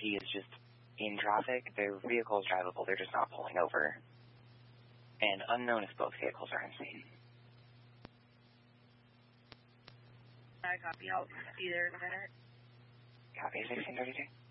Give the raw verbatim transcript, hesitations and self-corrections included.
he is just in traffic. Their vehicle is drivable, they're just not pulling over. And unknown if both vehicles are insane. I copy. I'll be there in a minute. Copy, sixteen thirty-two.